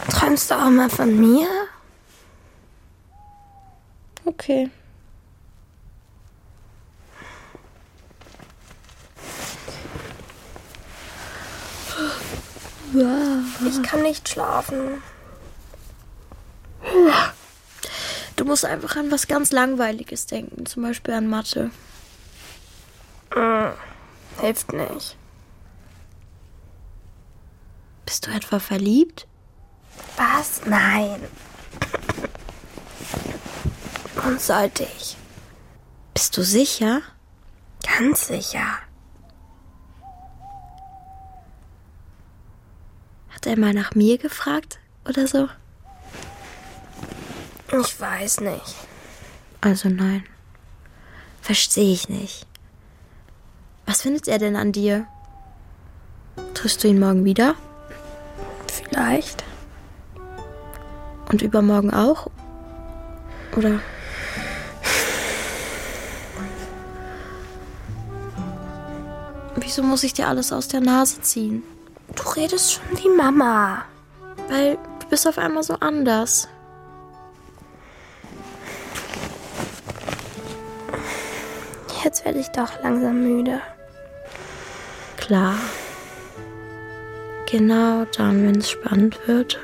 Träumst du auch mal von mir? Okay. Ich kann nicht schlafen. Du musst einfach an was ganz Langweiliges denken, zum Beispiel an Mathe. Hilft nicht. Bist du etwa verliebt? Was? Nein. Und sollte ich? Bist du sicher? Ganz sicher. Hat er mal nach mir gefragt oder so? Ich weiß nicht. Also nein. Verstehe ich nicht. Was findet er denn an dir? Triffst du ihn morgen wieder? Vielleicht. Und übermorgen auch? Oder? Wieso muss ich dir alles aus der Nase ziehen? Du redest schon wie Mama. Weil du bist auf einmal so anders. Jetzt werde ich doch langsam müde. Klar. Genau dann, wenn es spannend wird.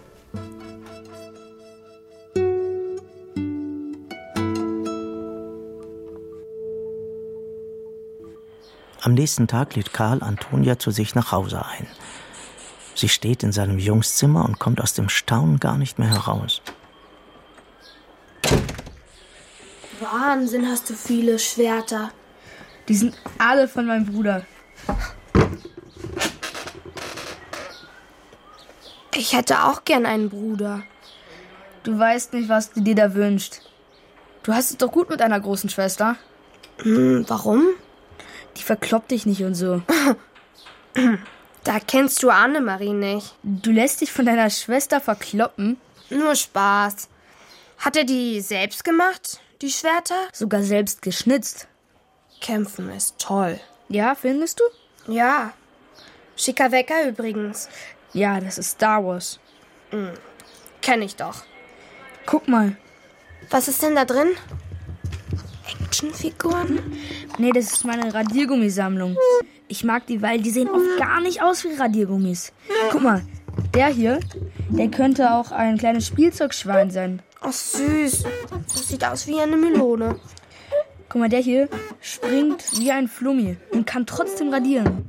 Am nächsten Tag lädt Karl Antonia zu sich nach Hause ein. Sie steht in seinem Jungszimmer und kommt aus dem Staunen gar nicht mehr heraus. Wahnsinn, hast du viele Schwerter. Die sind alle von meinem Bruder. Ich hätte auch gern einen Bruder. Du weißt nicht, was du dir da wünschst. Du hast es doch gut mit einer großen Schwester. Warum? Die verkloppt dich nicht und so. Da kennst du Annemarie nicht. Du lässt dich von deiner Schwester verkloppen? Nur Spaß. Hat er die selbst gemacht, die Schwerter? Sogar selbst geschnitzt. Kämpfen ist toll. Ja, findest du? Ja. Schicker Wecker übrigens. Ja, das ist Star Wars. Kenn ich doch. Guck mal. Was ist denn da drin? Actionfiguren? Nee, das ist meine Radiergummisammlung. Ich mag die, weil die sehen oft gar nicht aus wie Radiergummis. Guck mal, der hier, der könnte auch ein kleines Spielzeugschwein sein. Ach, süß. Das sieht aus wie eine Melone. Guck mal, der hier springt wie ein Flummi und kann trotzdem radieren.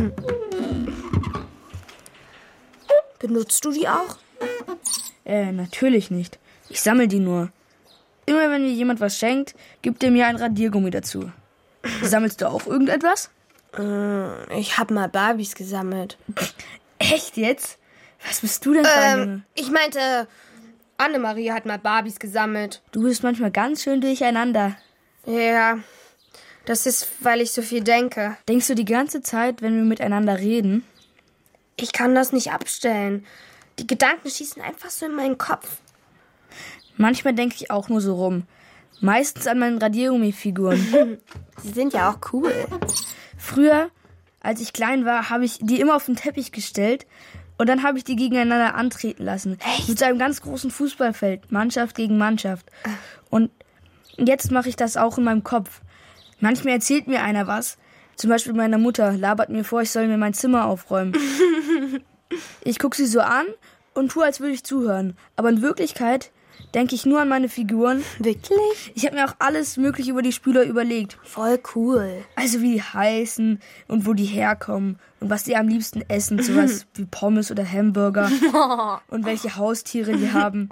Benutzt du die auch? Natürlich nicht. Ich sammle die nur. Immer wenn mir jemand was schenkt, gibt er mir ein Radiergummi dazu. Sammelst du auch irgendetwas? Ich hab mal Barbies gesammelt. Echt jetzt? Was bist du denn für ein Junge? Ich meinte, Annemarie hat mal Barbies gesammelt. Du bist manchmal ganz schön durcheinander. Ja, das ist, weil ich so viel denke. Denkst du die ganze Zeit, wenn wir miteinander reden? Ich kann das nicht abstellen. Die Gedanken schießen einfach so in meinen Kopf. Manchmal denke ich auch nur so rum. Meistens an meinen Radiergummifiguren. Sie sind ja auch cool. Früher, als ich klein war, habe ich die immer auf den Teppich gestellt und dann habe ich die gegeneinander antreten lassen. Echt? Mit so einem ganz großen Fußballfeld, Mannschaft gegen Mannschaft. Und jetzt mache ich das auch in meinem Kopf. Manchmal erzählt mir einer was. Zum Beispiel meine Mutter labert mir vor, ich soll mir mein Zimmer aufräumen. Ich gucke sie so an und tue, als würde ich zuhören. Aber in Wirklichkeit denke ich nur an meine Figuren. Wirklich? Ich habe mir auch alles Mögliche über die Spieler überlegt. Voll cool. Also wie die heißen und wo die herkommen und was die am liebsten essen. Sowas wie Pommes oder Hamburger. Und welche Haustiere die haben.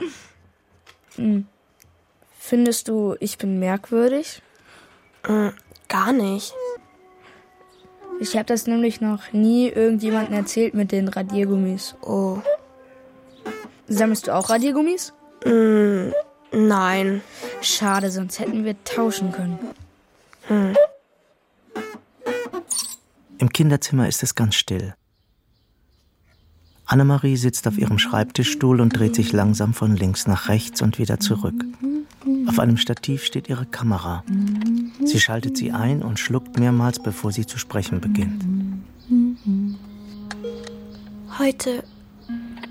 Findest du, ich bin merkwürdig? Gar nicht. Ich habe das nämlich noch nie irgendjemandem erzählt mit den Radiergummis. Oh. Sammelst du auch Radiergummis? Nein. Schade, sonst hätten wir tauschen können. Im Kinderzimmer ist es ganz still. Annemarie sitzt auf ihrem Schreibtischstuhl und dreht sich langsam von links nach rechts und wieder zurück. Auf einem Stativ steht ihre Kamera. Sie schaltet sie ein und schluckt mehrmals, bevor sie zu sprechen beginnt. Heute